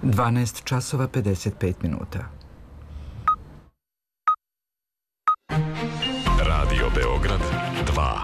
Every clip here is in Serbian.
12 časova 55 minuta. Radio Beograd 2.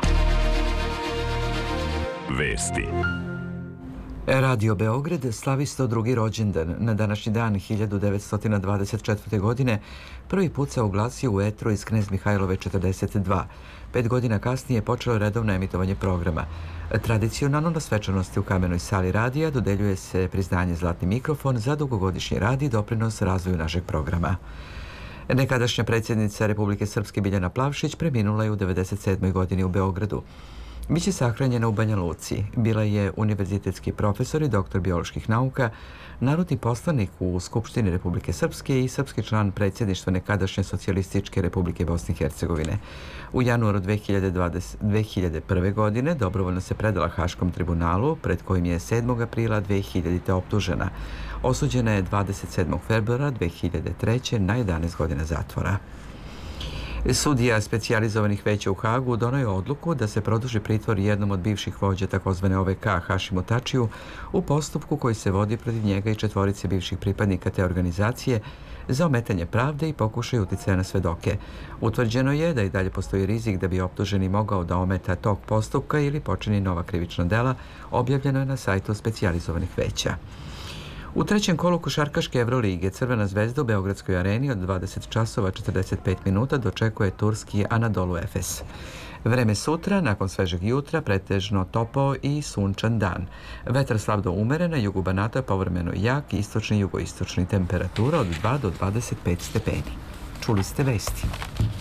Vesti. Radio Beograd slavi 102. rođendan. Na današnji dan 1924. godine prvi put se oglasio u etru iz Knez Mihajlove 42. 5 godina kasnije počelo redovno emitovanje programa. Tradicionalno na svečanosti u Kamenoj sali radija dodeljuje se priznanje Zlatni mikrofon za dugogodišnji rad i doprinos razvoju našeg programa. Nekadašnja predsjednica Republike Srpske Biljana Plavšić preminula je u 97. godini u Beogradu. Biće sahranjena u Banja Luci. Bila je univerzitetski profesor i doktor bioloških nauka, narodni poslanik u Skupštini Republike Srpske i srpski član predsjedništva nekadašnje Socijalističke Republike Bosne i Hercegovine. U januaru 2001. godine dobrovoljno se predala Haškom tribunalu, pred kojim je 7. aprila 2000. optužena. Osuđena je 27. februara 2003. na 11 godina zatvora. Sudija specijalizovanih veća u Hagu donio je odluku da se produži pritvor jednom od bivših vođa takozvane OVK Hašimu Tačiju u postupku koji se vodi protiv njega i 4 bivših pripadnika te organizacije za ometanje pravde i pokušaj uticaja na svedoke. Utvrđeno je da i dalje postoji rizik da bi optuženi mogao da ometa tok postupka ili počini nova krivična dela, objavljeno je na sajtu specijalizovanih veća. U trećem kolu košarkaške Evrolige Crvena zvezda u Beogradskoj areni od 20 časova 45 minuta dočekuje turski Anadolu Efes. Vreme sutra, nakon svežeg jutra, pretežno topao i sunčan dan. Vetar slab do umeren, na jugu Banata povremeno jak, istočni i jugoistočni, temperatura od 2 do 25 stepeni. Čuli ste vesti.